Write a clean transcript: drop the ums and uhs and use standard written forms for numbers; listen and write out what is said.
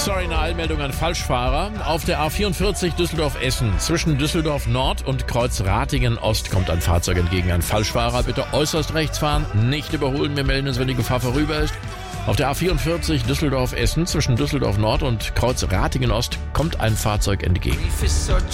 Sorry, eine Eilmeldung an Falschfahrer. Auf der A44 Düsseldorf-Essen zwischen Düsseldorf Nord und Kreuz Ratingen Ost kommt ein Fahrzeug entgegen. Ein Falschfahrer, bitte äußerst rechts fahren, nicht überholen. Wir melden uns, wenn die Gefahr vorüber ist. Auf der A44 Düsseldorf-Essen zwischen Düsseldorf Nord und Kreuz Ratingen Ost kommt ein Fahrzeug entgegen.